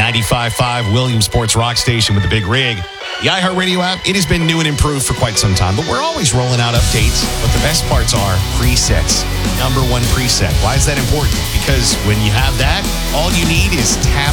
95.5 Williamsport's Rock Station with the Big Rig. The iHeartRadio app, it has been new and improved for quite some time, but we're always rolling out updates. But the best parts are presets. Number one preset. Why is that important? Because when you have that, all you need is tap